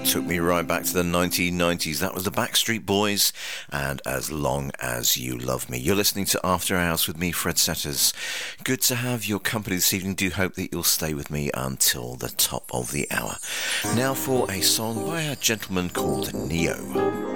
took me right back to the 1990s. That was the Backstreet Boys and As Long As You Love Me. You're listening to After Hours with me, Fred Setters. Good to have your company this evening. Do hope that you'll stay with me until the top of the hour. Now for a song by a gentleman called Neo.